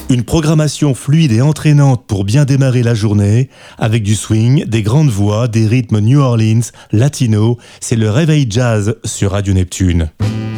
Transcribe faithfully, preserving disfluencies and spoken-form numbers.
Une programmation fluide et entraînante pour bien démarrer la journée, avec du swing, des grandes voix, des rythmes New Orleans, latino, c'est le réveil jazz sur Radio Neptune.